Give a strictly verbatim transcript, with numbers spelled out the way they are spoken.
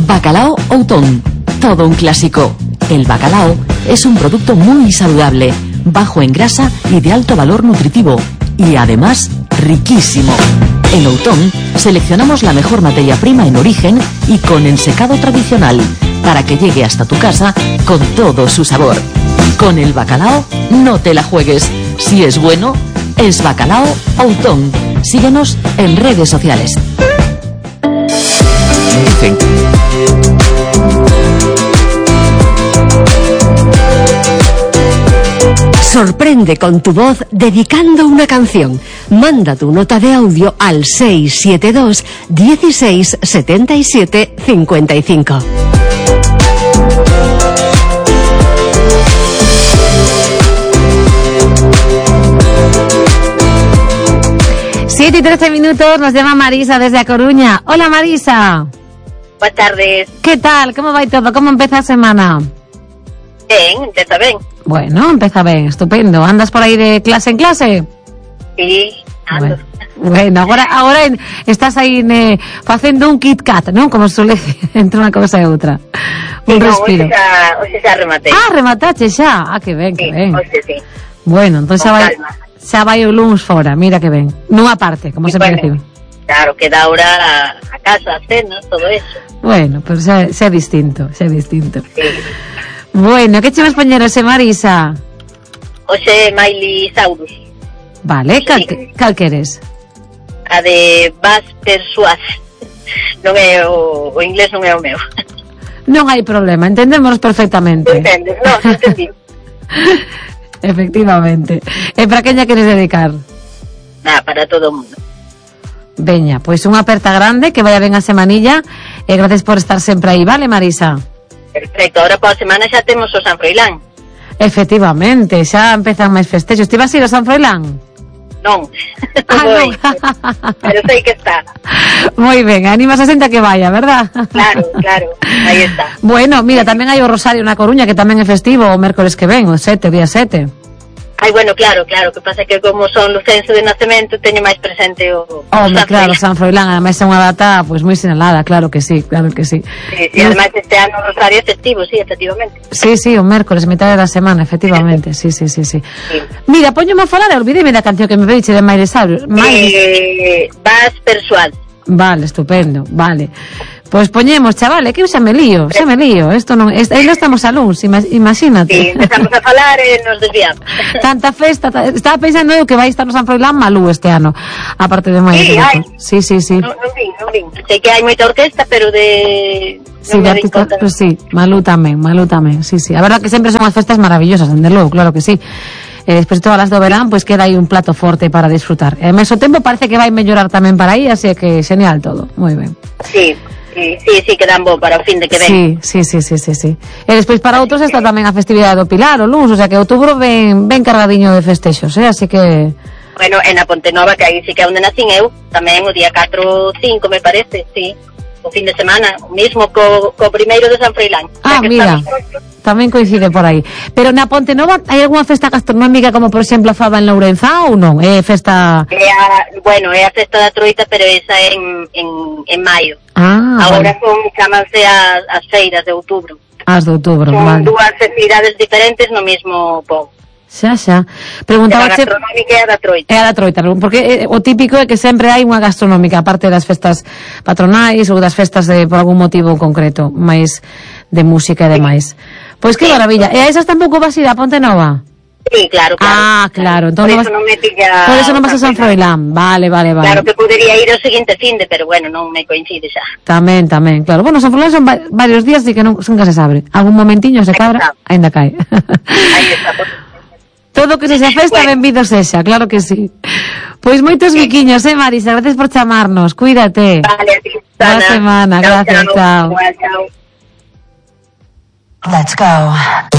Bacalao Outón, todo un clásico. El bacalao es un producto muy saludable, bajo en grasa y de alto valor nutritivo, y además riquísimo. En Outón seleccionamos la mejor materia prima en origen y con ensecado tradicional, para que llegue hasta tu casa con todo su sabor. Con el bacalao no te la juegues. Si es bueno, es Bacalao Outón. Síguenos en redes sociales. Dicen. Sorprende con tu voz dedicando una canción. Manda tu nota de audio al seis siete dos, dieciséis, setenta y siete, cincuenta y cinco. siete y trece minutos, nos llama Marisa desde A Coruña. Hola, Marisa. Buenas tardes. ¿Qué tal? ¿Cómo va todo? ¿Cómo empieza la semana? Ben, empeza ben. Bueno, empeza ben, estupendo. Andas por aí de clase en clase? Sí, ando. Bueno, bueno agora, agora en, estás aí ne, facendo un Kit Kat, non? Como suele entre unha cousa e outra. Un sí, respiro. No, hoxe xa, hoxe xa rematei. Ah, rematache xa. Ah, que ben, que sí, ben. Hoxe sí. Bueno, entón xa vai, xa vai o luns fora, mira que ben. Nunha parte, como sí, sempre bueno, decimos. Claro, queda ahora a, a casa, a cena, todo eso. Bueno, pero xa, xa é distinto, xa é distinto. Sí. Bueno, que che vas poñer ose, Marisa? Hoxe Miley Saurus. Vale, cal, sí. cal queres? A de Vas Persuas. Non é o, o inglés non é o meu. Non hai problema, entendemos perfectamente. Entendes, non, entendí. Efectivamente. E para quen lla queres dedicar? Nada, para todo o mundo. Veña, pois unha aperta grande, que vaya ben a semanilla, e gracias por estar sempre aí, vale, Marisa? Perfecto, ahora para a semana xa temos o San Froilán. Efectivamente, xa empezan máis festexos. Ti vas ir ao San Froilán? Non, ah, non. Pero sei que está. Moi ben, animas a xente a que vaya, verdad? Claro, claro, aí está. Bueno, mira, tamén hai o Rosario na Coruña, que tamén é festivo o mércoles que ven, o sete, día sete. Ai, bueno, claro, claro, que pasa que como son lucense de nacemento teño máis presente o, o Home, San claro, Froilán. San Froilán, además é unha data pois moi sinalada, claro que sí, claro que sí. Sí, sí, además este ano o Rosario é festivo, sí, efectivamente. Sí, sí, o mércoles, metade da semana, efectivamente, sí, sí, sí, sí. Sí. Mira, poñome a falar, olvideme da canción que me pediche de Miley Cyrus. Eh, Vas Persuas. Vale, estupendo, vale. Pois poñemos, chavales, que xa me lío, xa me lío. Isto non, est, aí non estamos a luns, ima, imagínate. Sí, empezamos a falar e nos desviamos. Tanta festa, ta, estaba pensando eu que vai estar no San Froilán malú este ano, aparte de Miley. Sí, hai. Sí, sí, sí. Non, non vin, non vin. Sei que hai moita orquesta, pero de... Sí, de artistas, pues sí, malú tamén, malú tamén, sí, sí. A verdad que sempre son as festas maravillosas, dende logo, claro que sí. E despois de todas as do verán, pois pues queda aí un plato forte para disfrutar. E ao mesmo tempo parece que vai mellorar tamén para aí, así que genial todo, moi ben. Sí. Sí, sí, sí, que dan bo para o fin de que ven. Sí, sí, sí, sí, sí, sí. E despois para outros está tamén a festividade do Pilar, o luns, o sea que outubro ben, ben cargadiño de festexos, eh? Así que... Bueno, en a Ponte Nova, que aí sí que é onde nacín eu, tamén o día catro, cinco, me parece, sí. O fin de semana, o mismo co, co primeiro de San Froilán. Ah, mira, tamén coincide por aí. Pero na Ponte Nova hai algunha festa gastronómica como, por exemplo, a Faba en Lourenzá ou non? É festa... É a, bueno, é a festa da Troita, pero esa é en, en, en maio. Ah, agora vale. son, chamanse as, as feiras de outubro. As de outubro, son vale. dúas festividades diferentes no mesmo pobo. Xa, xa. Preguntaba a gastronómica é a da Troita. É a da Troita, porque eh, o típico é que sempre hai unha gastronómica, aparte das festas patronais ou das festas de por algún motivo concreto, máis de música e demais. Pois que sí, maravilla. E a esas tampouco vas ir a Ponte Nova? Sí, claro, claro. Ah, claro. Entón por no eso vas... non me pilla... Por eso non vas a San Froilán. Vale, vale, vale. Claro que podería ir o seguinte finde, pero bueno, non me coincide xa. Tamén, tamén, claro. Bueno, San Froilán son va varios días e que non, nunca se sabe. Algún momentiño se cabra, ainda cae. Aí está, por... Todo que se xa festa, bueno. Benvido sexa, claro que sí. Pois moitos sí. Biquiños, eh, Marisa, gracias por chamarnos, cuídate. Vale, a ti, Sana. Boa semana, chao, gracias, chao. chao. Chao. Let's go.